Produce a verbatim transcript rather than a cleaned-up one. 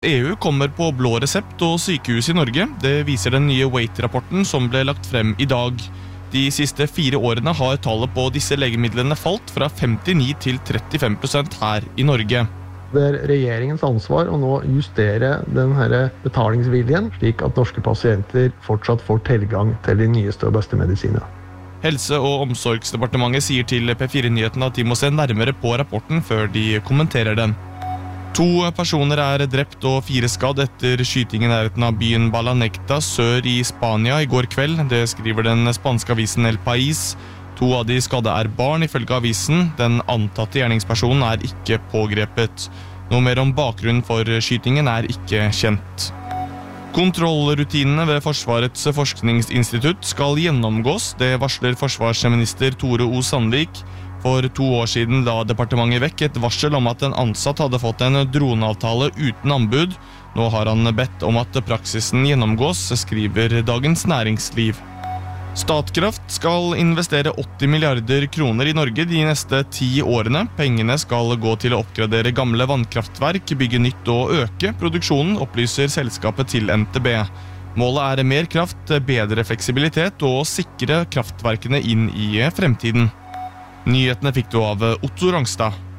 E U kommer på blå resept og sykehus i Norge. Det viser den nye Wait-rapporten som ble lagt frem i dag. De siste fire årene har tallet på disse legemidlene falt fra femtini til trettifem prosent her i Norge. Det er regjeringens ansvar å nå justere denne betalingsviljen, slik at norske pasienter fortsatt får tilgang til de nyeste og beste medisinene. Helse- og omsorgsdepartementet sier til P fire Nyheten at de må se nærmere på rapporten før de kommenterer den. To personer er drept og fire skadd etter skyting i nærheten av byen Balanecta sør i Spania i går kveld. Det skriver den spanske avisen El País. To av de skadde er barn, ifølge avisen. Den antatte gjerningspersonen er ikke pågrepet. Noe mer om bakgrunnen for skytingen er ikke kjent. Kontrollrutinene ved Forsvarets forskningsinstitutt skal gjennomgås. Det varsler forsvarsminister Tore O. Sandvik. For to år siden la departementet vekk et varsel om at en ansatt hadde fått en droneavtale uten anbud. Nå har han bedt om at praksisen gjennomgås, skriver Dagens Næringsliv. Statkraft skal investere åtti milliarder kroner i Norge de neste ti årene. Pengene skal gå til å oppgradere gamle vannkraftverk, bygge nytt og øke produksjonen, opplyser selskapet til N T B. Målet er mer kraft, bedre fleksibilitet og sikre kraftverkene inn i fremtiden. Nyhetene fikk du av Otto Rangstad.